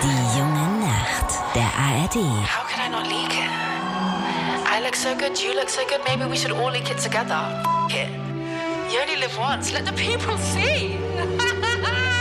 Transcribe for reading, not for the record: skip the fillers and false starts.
Die junge Nacht der ARD. How can I not leak it? I look so good, you look so good, maybe we should all leak it together. F it. You only live once, let the people see.